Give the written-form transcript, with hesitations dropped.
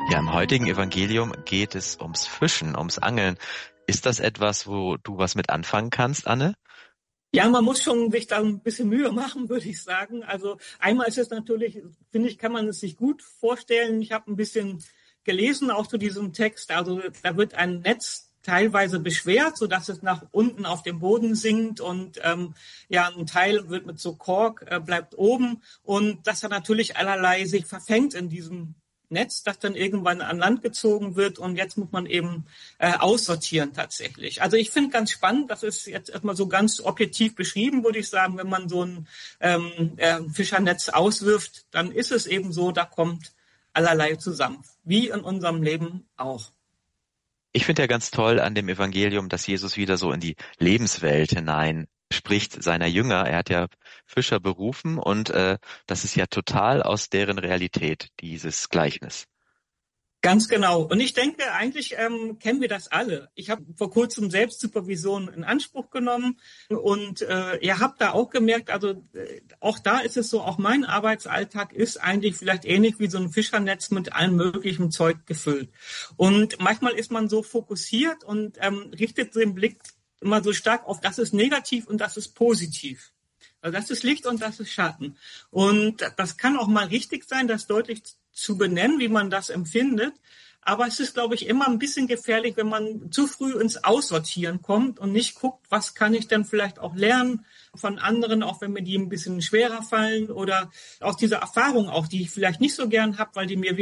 Ja, im heutigen Evangelium geht es ums Fischen, ums Angeln. Ist das etwas, wo du was mit anfangen kannst, Anne? Ja, man muss schon sich da ein bisschen Mühe machen, würde ich sagen. Also einmal ist es natürlich, finde ich, kann man es sich gut vorstellen. Ich habe ein bisschen gelesen auch zu diesem Text. Also da wird ein Netz teilweise beschwert, so dass es nach unten auf dem Boden sinkt und ja, ein Teil wird mit so Kork bleibt oben und dass er natürlich allerlei sich verfängt in diesem Netz, das dann irgendwann an Land gezogen wird und jetzt muss man eben aussortieren tatsächlich. Also ich finde ganz spannend, das ist jetzt erstmal so ganz objektiv beschrieben, würde ich sagen, wenn man so ein Fischernetz auswirft, dann ist es eben so, da kommt allerlei zusammen, wie in unserem Leben auch. Ich finde ja ganz toll an dem Evangelium, dass Jesus wieder so in die Lebenswelt hinein spricht seiner Jünger. Er hat ja Fischer berufen und das ist ja total aus deren Realität, dieses Gleichnis. Ganz genau. Und ich denke, eigentlich kennen wir das alle. Ich habe vor kurzem Selbstsupervision in Anspruch genommen und ihr habt da auch gemerkt, also auch da ist es so, auch mein Arbeitsalltag ist eigentlich vielleicht ähnlich wie so ein Fischernetz mit allem möglichen Zeug gefüllt. Und manchmal ist man so fokussiert und richtet den Blick immer so stark auf, das ist negativ und das ist positiv. Also das ist Licht und das ist Schatten. Und das kann auch mal richtig sein, das deutlich zu benennen, wie man das empfindet. Aber es ist, glaube ich, immer ein bisschen gefährlich, wenn man zu früh ins Aussortieren kommt und nicht guckt, was kann ich denn vielleicht auch lernen von anderen, auch wenn mir die ein bisschen schwerer fallen oder aus dieser Erfahrung auch, die ich vielleicht nicht so gern habe, weil die mir